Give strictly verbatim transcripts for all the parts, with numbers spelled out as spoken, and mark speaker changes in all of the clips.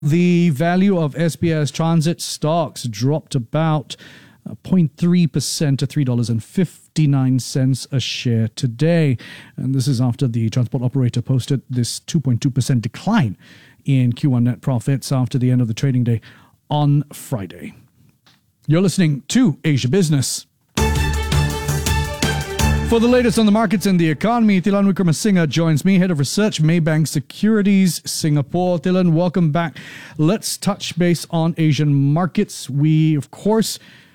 Speaker 1: The value of S B S Transit stocks dropped about zero point three percent to three dollars and fifty-nine cents a share today. And this is after the transport operator posted this two point two percent decline in Q one net profits after the end of the trading day on Friday. You're listening to Asia Business. For the latest on the markets and the economy, Thilan Wickramasinghe joins me, Head of Research, Maybank Securities Singapore. Thilan, welcome back. Let's touch base on Asian markets. We, of course,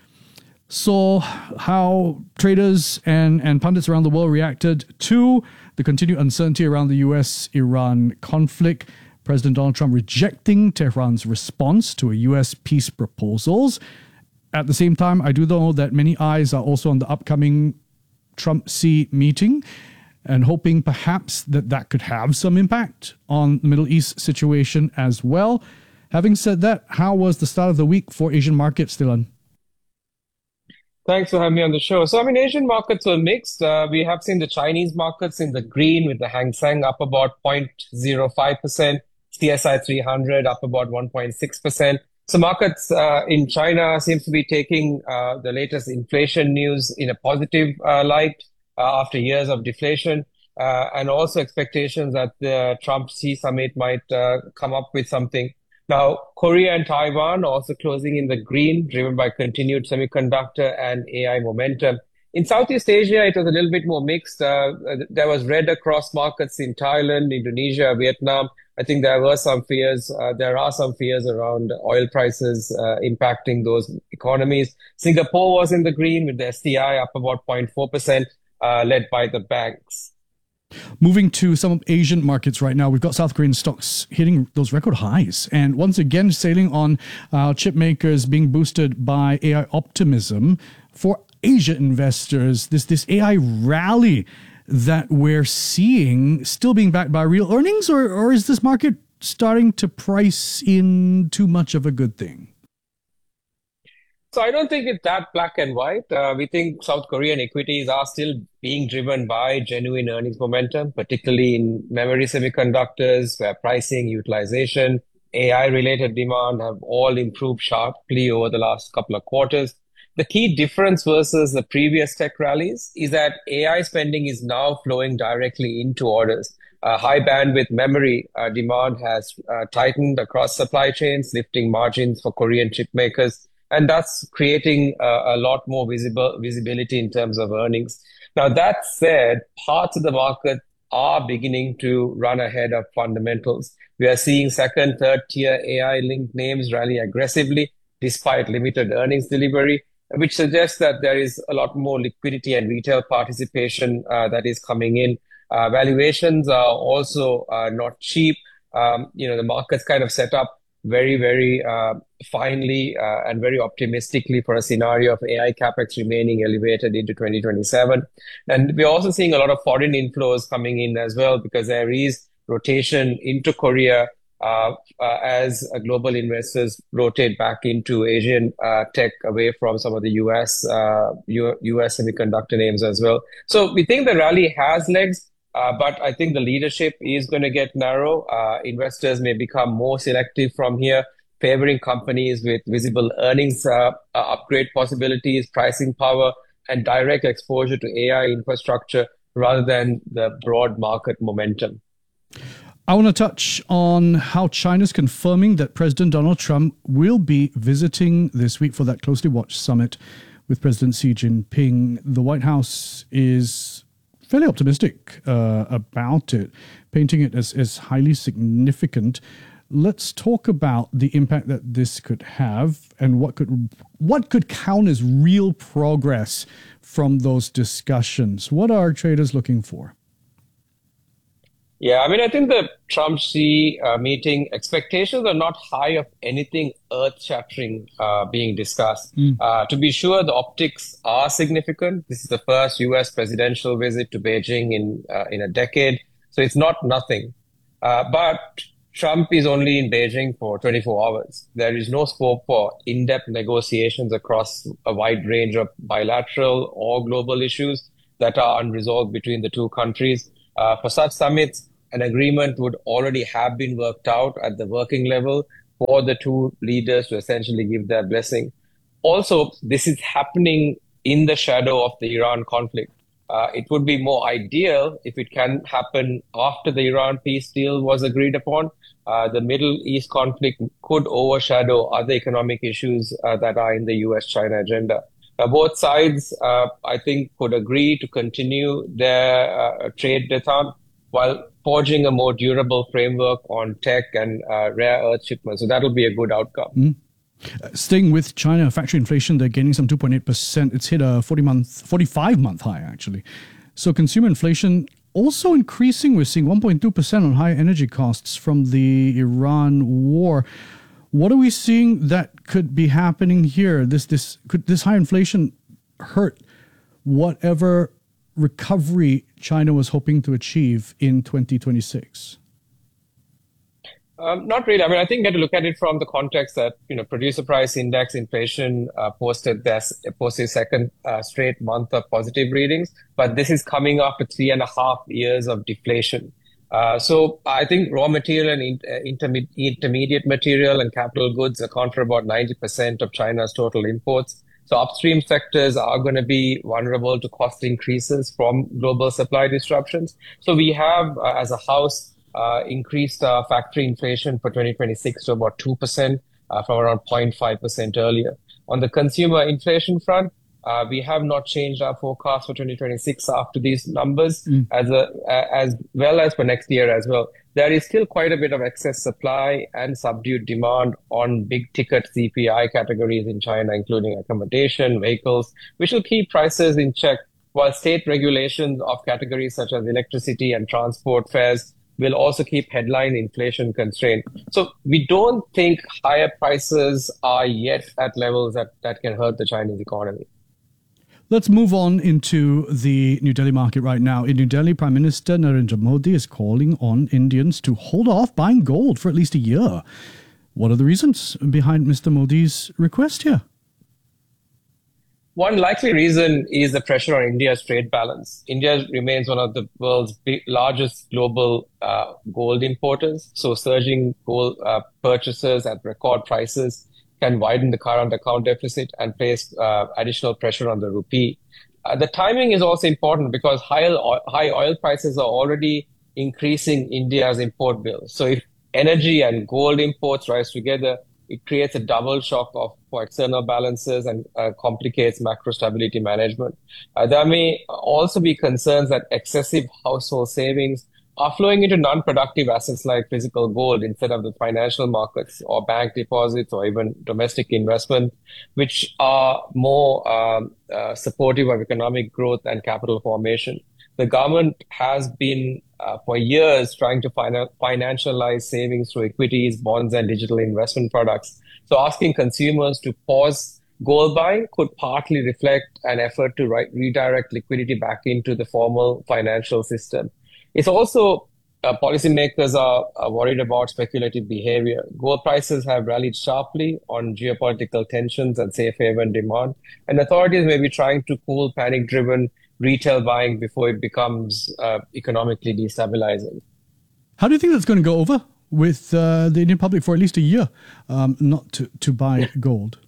Speaker 1: saw how traders and, and pundits around the world reacted to the continued uncertainty around the U S Iran conflict. President Donald Trump rejecting Tehran's response to a U S peace proposals. At the same time, I do know that many eyes are also on the upcoming Trump-Xi meeting and hoping perhaps that that could have some impact on the Middle East situation as well. Having said that, how was the start of the week for Asian markets, Thilan?
Speaker 2: Thanks for having me on the show. So, I mean, Asian markets were mixed. Uh, we have seen the Chinese markets in the green with the Hang Seng up about zero point zero five percent, C S I three hundred up about one point six percent. So markets uh, in China seems to be taking uh, the latest inflation news in a positive uh, light uh, after years of deflation, uh, and also expectations that the Trump-Xi summit might uh, come up with something. Now, Korea and Taiwan also closing in the green, driven by continued semiconductor and A I momentum. In Southeast Asia, it was a little bit more mixed. Uh, there was red across markets in Thailand, Indonesia, Vietnam. I think there were some fears. Uh, there are some fears around oil prices uh, impacting those economies. Singapore was in the green with the S T I up about zero point four percent, uh, led by the banks.
Speaker 1: Moving to some Asian markets right now, we've got South Korean stocks hitting those record highs. And once again, sailing on uh, chip makers being boosted by A I optimism. For Asia investors, this, this A I rally that we're seeing still being backed by real earnings, or, or is this market starting to price in too much of a good thing?
Speaker 2: So I don't think it's that black and white. Uh, we think South Korean equities are still being driven by genuine earnings momentum, particularly in memory semiconductors, where pricing, utilization, A I-related demand have all improved sharply over the last couple of quarters. The key difference versus the previous tech rallies is that A I spending is now flowing directly into orders. Uh, high bandwidth memory uh, demand has uh, tightened across supply chains, lifting margins for Korean chip makers, and that's creating uh, a lot more visible visibility in terms of earnings. Now, that said, parts of the market are beginning to run ahead of fundamentals. We are seeing second, third tier A I-linked names rally aggressively despite limited earnings delivery, which suggests that there is a lot more liquidity and retail participation uh, that is coming in. Uh, valuations are also uh, not cheap. Um, you know, the market's kind of set up very, very uh, finely uh, and very optimistically for a scenario of A I capex remaining elevated into twenty twenty-seven. And we're also seeing a lot of foreign inflows coming in as well, because there is rotation into Korea Uh, uh, as uh, global investors rotate back into Asian uh, tech away from some of the U S uh, U- US semiconductor names as well. So we think the rally has legs, uh, but I think the leadership is going to get narrow. Uh, investors may become more selective from here, favoring companies with visible earnings uh, uh, upgrade possibilities, pricing power, and direct exposure to A I infrastructure rather than the broad market momentum.
Speaker 1: I want to touch on how China's confirming that President Donald Trump will be visiting this week for that closely watched summit with President Xi Jinping. The White House is fairly optimistic uh, about it, painting it as, as highly significant. Let's talk about the impact that this could have and what could what could count as real progress from those discussions. What are traders looking for?
Speaker 2: Yeah, I mean, I think the Trump-Xi uh, meeting expectations are not high of anything earth-shattering uh, being discussed. Mm. Uh, to be sure, the optics are significant. This is the first U S presidential visit to Beijing in uh, in a decade, so it's not nothing. Uh, but Trump is only in Beijing for twenty-four hours. There is no scope for in-depth negotiations across a wide range of bilateral or global issues that are unresolved between the two countries. Uh, for such summits, an agreement would already have been worked out at the working level for the two leaders to essentially give their blessing. Also, this is happening in the shadow of the Iran conflict. Uh, it would be more ideal if it can happen after the Iran peace deal was agreed upon. Uh, the Middle East conflict could overshadow other economic issues uh, that are in the U S China agenda. Uh, both sides, uh, I think, could agree to continue their uh, trade détente while forging a more durable framework on tech and uh, rare earth shipments. So that'll be a good outcome.
Speaker 1: Mm. Uh, staying with China, factory inflation, they're gaining some two point eight percent. It's hit a forty month, forty-five month high, actually. So consumer inflation also increasing. We're seeing one point two percent on higher energy costs from the Iran war. What are we seeing that could be happening here? This this could this high inflation hurt whatever recovery China was hoping to achieve in twenty twenty-six?
Speaker 2: Um, not really. I mean, I think you have to look at it from the context that, you know, producer price index inflation uh, posted this, posted second uh, straight month of positive readings, but this is coming after three and a half years of deflation. Uh, so I think raw material and in, uh, interme- intermediate material and capital goods account for about ninety percent of China's total imports. So upstream sectors are going to be vulnerable to cost increases from global supply disruptions. So we have, uh, as a house, Uh, increased uh, factory inflation for twenty twenty-six to about two percent uh, from around zero point five percent earlier. On the consumer inflation front, uh, we have not changed our forecast for twenty twenty-six after these numbers, mm. as a, uh, as well as for next year as well. There is still quite a bit of excess supply and subdued demand on big ticket C P I categories in China, including accommodation, vehicles, which will keep prices in check, while state regulations of categories such as electricity and transport fares will also keep headline inflation constrained. So we don't think higher prices are yet at levels that, that can hurt the Chinese economy.
Speaker 1: Let's move on into the New Delhi market right now. In New Delhi, Prime Minister Narendra Modi is calling on Indians to hold off buying gold for at least a year. What are the reasons behind Mister Modi's request here?
Speaker 2: One likely reason is the pressure on India's trade balance. India remains one of the world's big, largest global uh, gold importers. So surging gold uh, purchases at record prices can widen the current account deficit and place uh, additional pressure on the rupee. Uh, the timing is also important because high oil, high oil prices are already increasing India's import bill. So if energy and gold imports rise together, it creates a double shock of for external balances and uh, complicates macro stability management. Uh, there may also be concerns that excessive household savings are flowing into non-productive assets like physical gold instead of the financial markets or bank deposits or even domestic investment, which are more um, uh, supportive of economic growth and capital formation. The government has been uh, for years trying to fin- financialize savings through equities, bonds, and digital investment products. So asking consumers to pause gold buying could partly reflect an effort to re- redirect liquidity back into the formal financial system. It's also uh, policymakers are, are worried about speculative behavior. Gold prices have rallied sharply on geopolitical tensions and safe haven demand, and authorities may be trying to cool panic-driven retail buying before it becomes uh, economically destabilizing.
Speaker 1: How do you think that's going to go over with uh, the Indian public for at least a year, um, not to, to buy gold?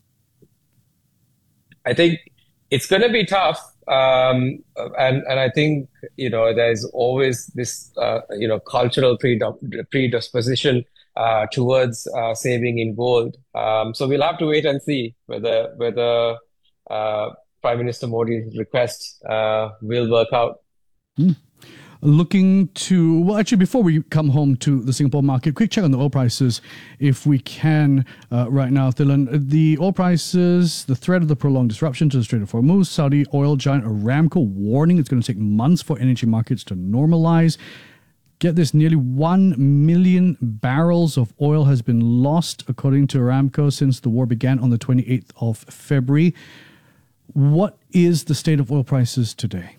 Speaker 2: I think it's going to be tough. Um, and, and I think, you know, there's always this, uh, you know, cultural predisposition uh, towards uh, saving in gold. Um, so we'll have to wait and see whether, whether, uh, Prime Minister Modi's request uh, will work out.
Speaker 1: Mm. Looking to, well, actually, before we come home to the Singapore market, quick check on the oil prices, if we can, uh, right now, Thilan. The oil prices, the threat of the prolonged disruption to the Strait of Hormuz, Saudi oil giant Aramco warning it's going to take months for energy markets to normalize. Get this, nearly one million barrels of oil has been lost, according to Aramco, since the war began on the twenty-eighth of February. What is the state of oil prices today?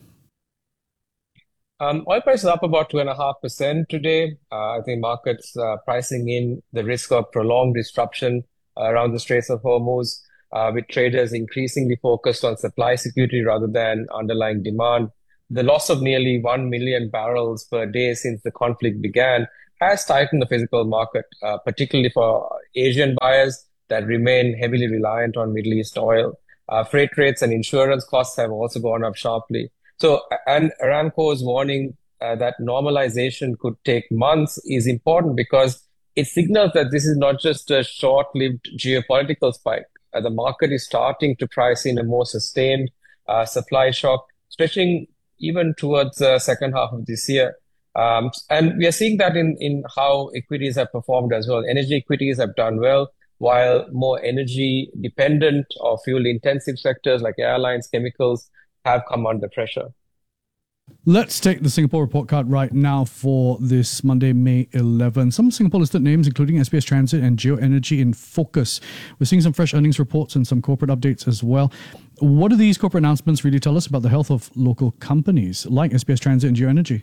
Speaker 2: Um, oil prices up about two and a half percent today. Uh, I think markets uh, pricing in the risk of prolonged disruption uh, around the Straits of Hormuz, uh, with traders increasingly focused on supply security rather than underlying demand. The loss of nearly one million barrels per day since the conflict began has tightened the physical market, uh, particularly for Asian buyers that remain heavily reliant on Middle East oil. Uh, freight rates and insurance costs have also gone up sharply. So, and Aramco's warning uh, that normalization could take months is important because it signals that this is not just a short-lived geopolitical spike. Uh, the market is starting to price in a more sustained uh, supply shock, stretching even towards the second half of this year. Um, and we are seeing that in, in how equities have performed as well. Energy equities have done well, while more energy dependent or fuel intensive sectors like airlines, chemicals have come under pressure.
Speaker 1: Let's take the Singapore report card right now for this Monday, May eleventh. Some Singapore listed names, including S B S Transit and Geo Energy, in focus. We're seeing some fresh earnings reports and some corporate updates as well. What do these corporate announcements really tell us about the health of local companies like S B S Transit and Geo Energy?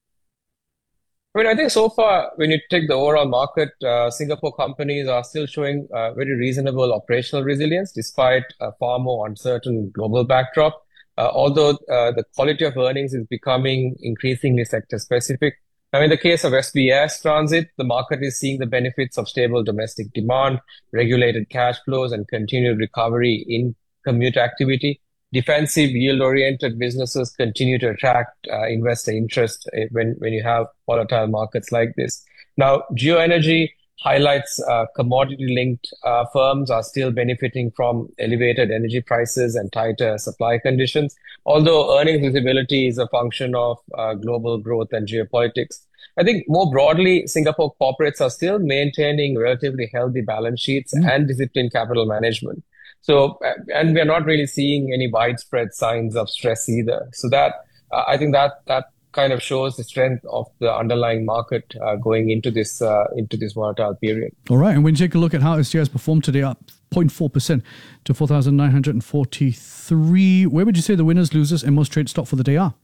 Speaker 2: I mean, I think so far, when you take the overall market, uh, Singapore companies are still showing uh, very reasonable operational resilience despite a far more uncertain global backdrop. Uh, although uh, the quality of earnings is becoming increasingly sector-specific. Now, in the case of S B S Transit, the market is seeing the benefits of stable domestic demand, regulated cash flows, and continued recovery in commute activity. Defensive, yield-oriented businesses continue to attract uh, investor interest when, when you have volatile markets like this. Now, Geo Energy highlights uh, commodity-linked uh, firms are still benefiting from elevated energy prices and tighter supply conditions, although earnings visibility is a function of uh, global growth and geopolitics. I think more broadly, Singapore corporates are still maintaining relatively healthy balance sheets mm. and disciplined capital management. So, and we are not really seeing any widespread signs of stress either. So that, uh, I think that, that kind of shows the strength of the underlying market uh, going into this, uh, into this volatile period.
Speaker 1: All right. And when you take a look at how S T I has performed today, up zero point four percent to four thousand nine hundred forty-three. Where would you say the winners, losers, and most traded stock for the day are?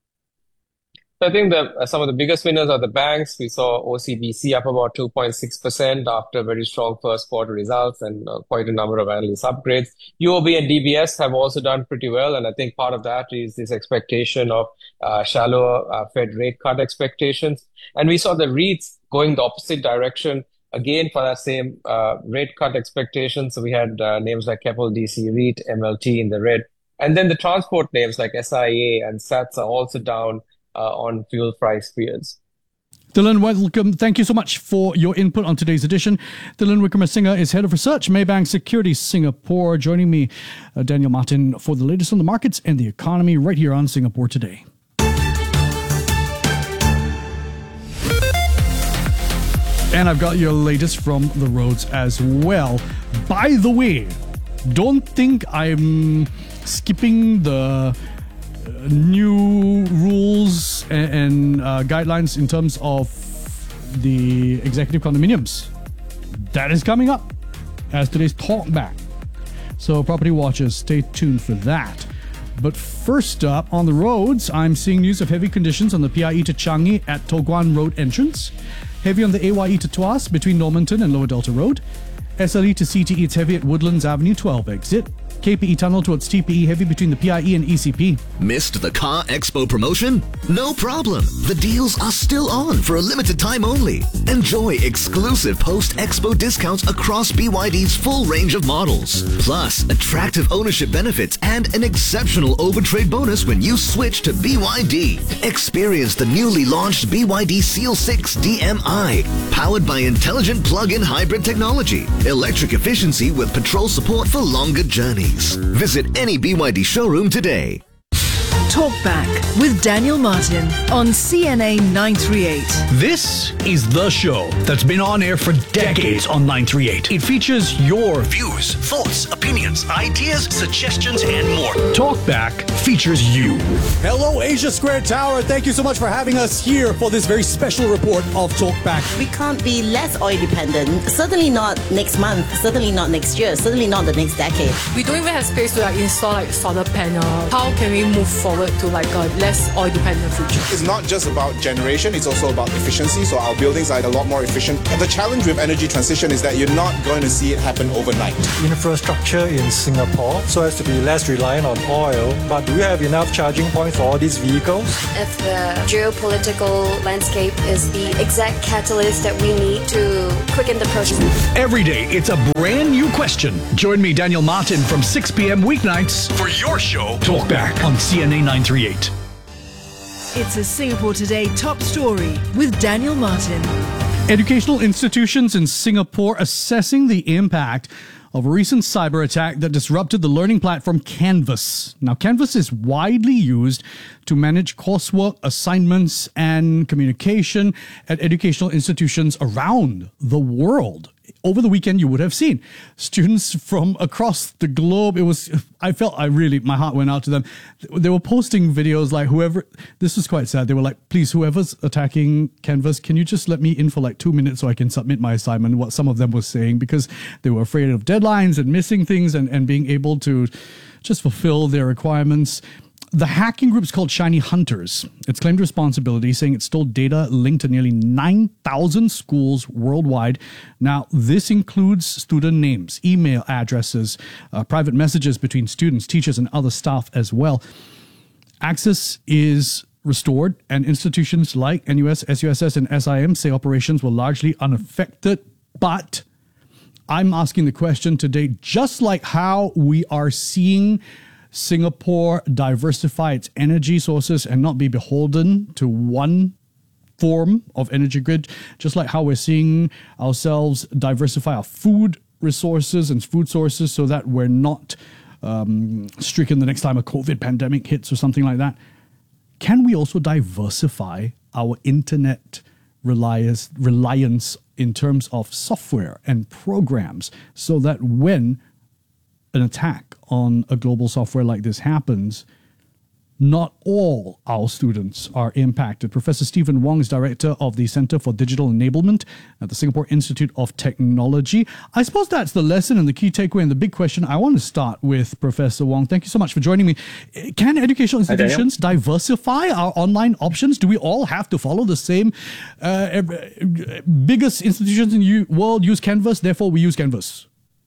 Speaker 2: I think that uh, some of the biggest winners are the banks. We saw O C B C up about two point six percent after very strong first quarter results and uh, quite a number of analyst upgrades. U O B and D B S have also done pretty well. And I think part of that is this expectation of uh, shallower uh, Fed rate cut expectations. And we saw the REITs going the opposite direction, again, for that same uh, rate cut expectation. So we had uh, names like Keppel D C REIT, M L T in the red. And then the transport names like S I A and S A T S are also down Uh, on fuel price fears.
Speaker 1: Dylan, welcome. Thank you so much for your input on today's edition. Dylan Wickramasinghe is Head of Research, Maybank Securities Singapore. Joining me, uh, Daniel Martin, for the latest on the markets and the economy right here on Singapore Today. And I've got your latest from the roads as well. By the way, don't think I'm skipping the new rules and, and uh, guidelines in terms of the executive condominiums. That is coming up as today's talkback. So property watchers, stay tuned for that. But first up, on the roads, I'm seeing news of heavy conditions on the P I E to Changi at Toh Guan Road entrance. Heavy on the A Y E to Tuas between Normanton and Lower Delta Road. S L E to C T E, it's heavy at Woodlands Avenue twelve exit. K P E tunnel towards T P E, heavy between the P I E and E C P.
Speaker 3: Missed the Car Expo promotion? No problem. The deals are still on for a limited time only. Enjoy exclusive post-expo discounts across B Y D's full range of models. Plus, attractive ownership benefits and an exceptional overtrade bonus when you switch to B Y D. Experience the newly launched B Y D Seal six D M I, powered by intelligent plug-in hybrid technology, electric efficiency with petrol support for longer journeys. Visit any B Y D showroom today.
Speaker 4: Talkback with Daniel Martin on C N A nine thirty-eight.
Speaker 5: This is the show that's been on air for decades on nine thirty-eight. It features your views, thoughts, opinions, ideas, suggestions, and more. Talkback features you.
Speaker 6: Hello, Asia Square Tower. Thank you so much for having us here for this very special report of Talkback.
Speaker 7: We can't be less oil dependent. Certainly not next month. Certainly not next year. Certainly not the next decade.
Speaker 8: We don't even have space to like install like solar panel. How can we move forward forward to like a less oil-dependent future.
Speaker 9: It's not just about generation, it's also about efficiency. So our buildings are a lot more efficient. And the challenge with energy transition is that you're not going to see it happen overnight.
Speaker 10: Infrastructure in Singapore so as to be less reliant on oil, but do we have enough charging points for all these vehicles?
Speaker 11: If the geopolitical landscape is the exact catalyst that we need to quicken the process.
Speaker 5: Every day, it's a brand new question. Join me, Daniel Martin, from six p.m. weeknights for your show, Talk Back, on C N A nine thirty-eight.
Speaker 4: It's a Singapore Today top story with Daniel Martin.
Speaker 1: Educational institutions in Singapore assessing the impact of a recent cyber attack that disrupted the learning platform Canvas. Now, Canvas is widely used to manage coursework, assignments, and communication at educational institutions around the world. Over the weekend, you would have seen students from across the globe. It was, I felt, I really, my heart went out to them. They were posting videos like whoever, this was quite sad. They were like, please, whoever's attacking Canvas, can you just let me in for like two minutes so I can submit my assignment? What some of them were saying, because they were afraid of deadlines and missing things and, and being able to just fulfill their requirements. The hacking group is called Shiny Hunters. It's claimed responsibility, saying it stole data linked to nearly nine thousand schools worldwide. Now, this includes student names, email addresses, uh, private messages between students, teachers, and other staff as well. Access is restored, and institutions like N U S, S U S S, and S I M say operations were largely unaffected. But I'm asking the question today, just like how we are seeing Singapore diversify its energy sources and not be beholden to one form of energy grid, just like how we're seeing ourselves diversify our food resources and food sources so that we're not um, stricken the next time a COVID pandemic hits or something like that. Can we also diversify our internet reliance, reliance in terms of software and programs so that when an attack on a global software like this happens, not all our students are impacted? Professor Stephen Wong is director of the Center for Digital Enablement at the Singapore Institute of Technology. I suppose that's the lesson and the key takeaway and the big question. I want to start with Professor Wong. Thank you so much for joining me. Can educational institutions diversify our online options? Do we all have to follow the same uh, biggest institutions in the world use Canvas, therefore we use Canvas?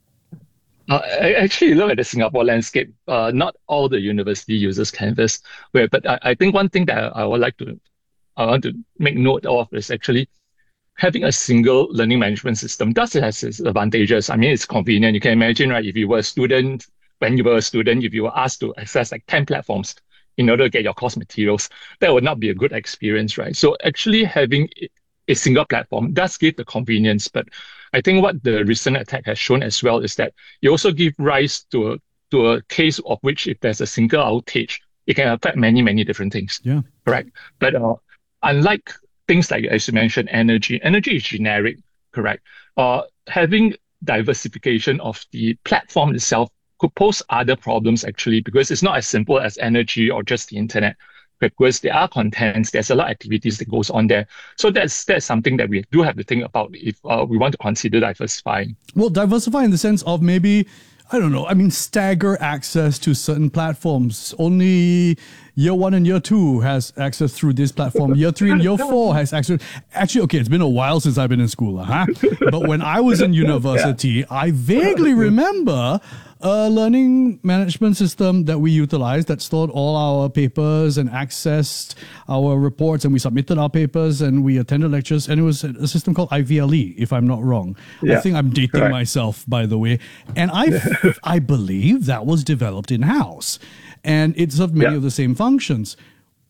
Speaker 12: Uh, actually, look at the Singapore landscape. Uh, not all the university uses Canvas, where, but I, I think one thing that I would like to, I want to make note of is actually having a single learning management system does have its advantages. I mean, it's convenient. You can imagine, right? If you were a student, when you were a student, if you were asked to access like ten platforms in order to get your course materials, that would not be a good experience, right? So actually having a single platform does give the convenience, but I think what the recent attack has shown as well is that you also give rise to a, to a case of which if there's a single outage, it can affect many, many different things.
Speaker 1: Yeah.
Speaker 12: Correct. But uh, unlike things like, as you mentioned, energy, energy is generic, correct? Uh, having diversification of the platform itself could pose other problems actually, because it's not as simple as energy or just the internet. Because there are contents, there's a lot of activities that goes on there. So that's that's something that we do have to think about if uh, we want to consider diversifying.
Speaker 1: Well, diversify in the sense of maybe, I don't know, I mean, stagger access to certain platforms. Only year one and year two has access through this platform. Year three and year four has access. Actually, okay, it's been a while since I've been in school, huh? But when I was in university, yeah. I vaguely remember a learning management system that we utilized that stored all our papers and accessed our reports, and we submitted our papers and we attended lectures, and it was a system called I V L E, if I'm not wrong. Yeah, I think I'm dating correct. myself, by the way. And I I believe that was developed in-house, and it served many yeah. of the same functions.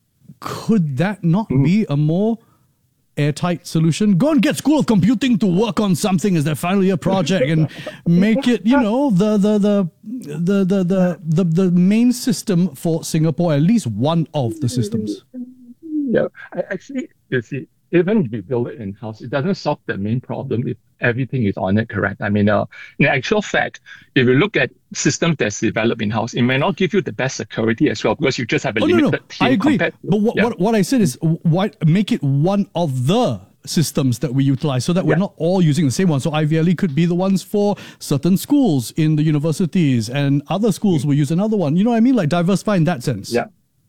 Speaker 1: Could that not mm. be a more airtight solution? Go and get School of Computing to work on something as their final year project and make it, you know, the the the the the the the, the main system for Singapore, at least one of the systems.
Speaker 12: Yeah, actually, you see, even if you build it in-house, it doesn't solve the main problem if everything is on it, correct? I mean, uh, in actual fact, if you look at systems that's developed in-house, it may not give you the best security as well because you just have a
Speaker 1: oh,
Speaker 12: limited
Speaker 1: no, no.
Speaker 12: team.
Speaker 1: I agree.
Speaker 12: To,
Speaker 1: but what,
Speaker 12: yeah.
Speaker 1: what, what I said is why make it one of the systems that we utilize so that we're yeah. not all using the same one. So I V L E could be the ones for certain schools in the universities and other schools will use another one. You know what I mean? Like diversify in that sense.
Speaker 12: Yeah.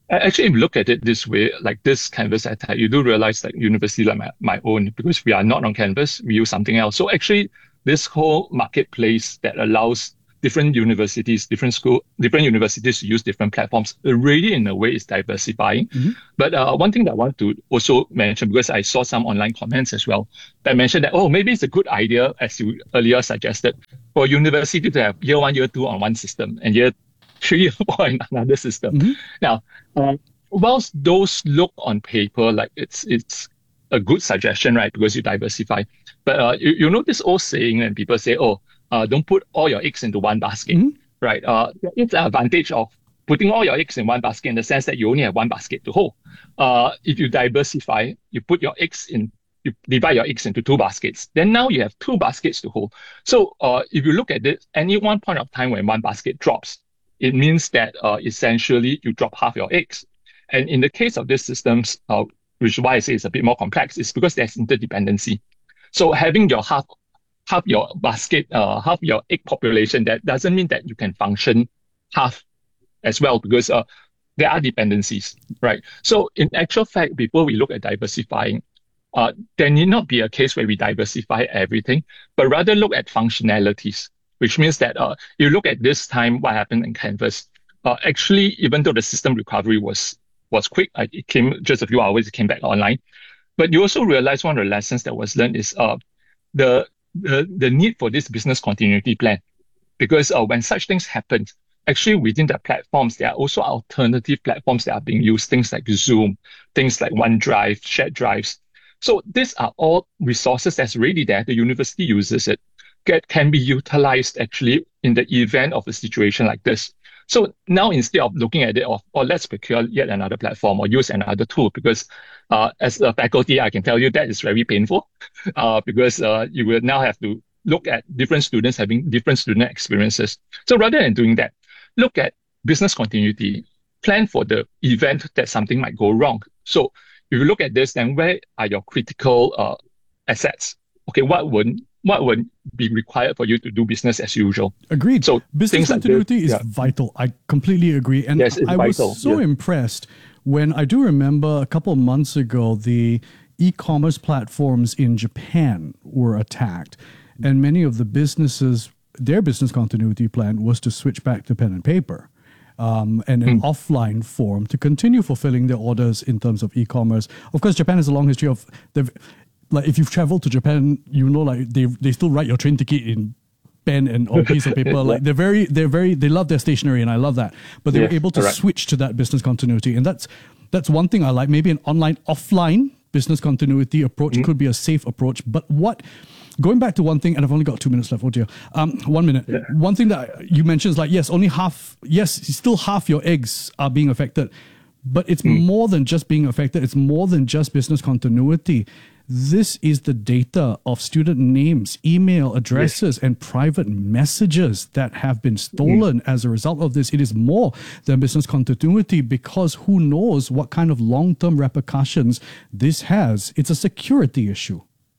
Speaker 12: Actually, if you look at it this way, like this Canvas attack, you do realize that university like my, my own, because we are not on Canvas, we use something else. So actually, this whole marketplace that allows different universities, different school, different universities to use different platforms, already in a way is diversifying.
Speaker 1: Mm-hmm.
Speaker 12: But uh, one thing that I want to also mention, because I saw some online comments as well, that mentioned that, oh, maybe it's a good idea, as you earlier suggested, for university to have year one, year two on one system, and year three, year four on another system.
Speaker 1: Mm-hmm.
Speaker 12: Now, um, whilst those look on paper like it's it's a good suggestion, right, because you diversify, but uh, you, you know this old saying, and people say, oh, uh, don't put all your eggs into one basket,
Speaker 1: mm-hmm.
Speaker 12: right? Uh, it's an advantage of putting all your eggs in one basket in the sense that you only have one basket to hold. Uh, if you diversify, you put your eggs in, you divide your eggs into two baskets, then now you have two baskets to hold. So uh, if you look at it, any one point of time when one basket drops, it means that uh, essentially you drop half your eggs. And in the case of these systems, uh, which is why I say it's a bit more complex, is because there's interdependency. So having your half half your basket, uh, half your egg population, that doesn't mean that you can function half as well, because uh, there are dependencies, right? So in actual fact, before we look at diversifying, uh, there need not be a case where we diversify everything, but rather look at functionalities, which means that uh, you look at this time, what happened in Canvas. Uh, actually, even though the system recovery was was quick, uh, it came just a few hours, it came back online. But you also realize one of the lessons that was learned is uh, the, the the need for this business continuity plan. Because uh, when such things happen, actually within the platforms, there are also alternative platforms that are being used, things like Zoom, things like OneDrive, shared drives. So these are all resources that's already there. The university uses it. Get, can be utilized actually in the event of a situation like this. So now instead of looking at it, or, or let's procure yet another platform or use another tool, because uh, as a faculty, I can tell you that is very painful uh, because uh, you will now have to look at different students having different student experiences. So rather than doing that, look at business continuity, plan for the event that something might go wrong. So if you look at this, then where are your critical uh, assets? Okay, what would what would be required for you to do business as usual?
Speaker 1: Agreed.
Speaker 12: So
Speaker 1: business continuity
Speaker 12: like this,
Speaker 1: is
Speaker 12: yeah.
Speaker 1: vital. I completely agree. And
Speaker 12: yes, it's
Speaker 1: I
Speaker 12: vital.
Speaker 1: was so
Speaker 12: yeah.
Speaker 1: impressed when I do remember a couple of months ago, the e-commerce platforms in Japan were attacked. And many of the businesses, their business continuity plan was to switch back to pen and paper. Um, and an mm. offline form to continue fulfilling their orders in terms of e-commerce. Of course, Japan has a long history of, like if you've traveled to Japan, you know, like they they still write your train ticket in pen and on piece of paper. yeah. Like they're very, they're very, they love their stationery, and I love that. But they yeah, were able to correct. switch to that business continuity, and that's that's one thing I like. Maybe an online offline business continuity approach mm. could be a safe approach. But what? Going back to one thing, and I've only got two minutes left. Oh dear. Um, one minute. Yeah. One thing that you mentioned is like, yes, only half, yes, still half your eggs are being affected, but it's mm. more than just being affected. It's more than just business continuity. This is the data of student names, email addresses, yes. and private messages that have been stolen mm. as a result of this. It is more than business continuity, because who knows what kind of long-term repercussions this has. It's a security issue.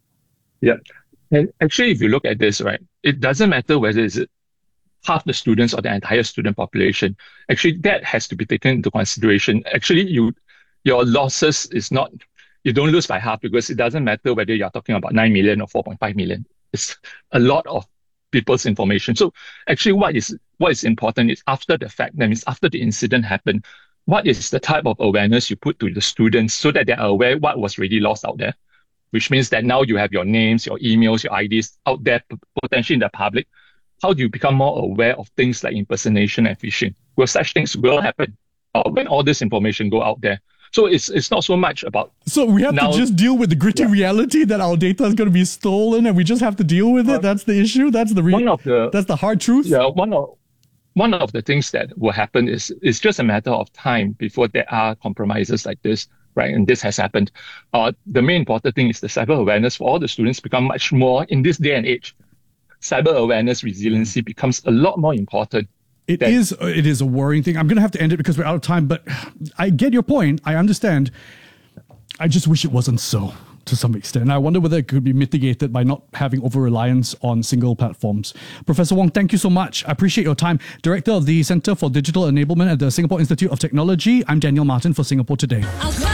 Speaker 12: Yeah. And actually, if you look at this, right, it doesn't matter whether it's half the students or the entire student population. Actually, that has to be taken into consideration. Actually, you your losses is not, you don't lose by half, because it doesn't matter whether you're talking about nine million or four point five million. It's a lot of people's information. So actually, what is what is important is after the fact, that means after the incident happened, what is the type of awareness you put to the students so that they're aware what was really lost out there? Which means that now you have your names, your emails, your I Ds out there, potentially in the public. How do you become more aware of things like impersonation and phishing? Well, such things will happen uh, when all this information go out there. So it's it's not so much about...
Speaker 1: So we have now, to just deal with the gritty yeah. reality that our data is going to be stolen, and we just have to deal with it? Uh, that's the issue? That's the, re- one of the that's the hard truth?
Speaker 12: Yeah, one of, one of the things that will happen is it's just a matter of time before there are compromises like this. Right, and this has happened. Uh, the main important thing is the cyber awareness for all the students become much more in this day and age. Cyber awareness, resiliency becomes a lot more important.
Speaker 1: It than- is. It is a worrying thing. I'm going to have to end it because we're out of time. But I get your point. I understand. I just wish it wasn't so. to some extent. I wonder whether it could be mitigated by not having over-reliance on single platforms. Professor Wong, thank you so much. I appreciate your time. Director of the Centre for Digital Enablement at the Singapore Institute of Technology. I'm Daniel Martin for Singapore Today.